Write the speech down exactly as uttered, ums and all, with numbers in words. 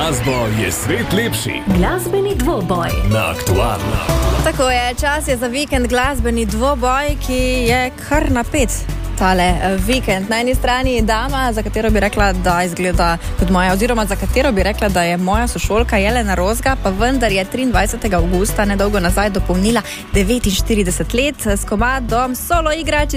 glasbo je svet lepši. Glasbeni dvoboj Na Aktualno. Tako je, čas je za vikend glasbeni dvoboj, ki je kar napet. Tale vikend. Na eni strani dama, za katero bi rekla, da izgleda kot moja, oziroma za katero bi rekla, da je moja sošolka Jelena Rozga, pa vendar je triindvajsetega avgusta nedolgo nazaj dopolnila devetinštirideset let s komadom Solo igra.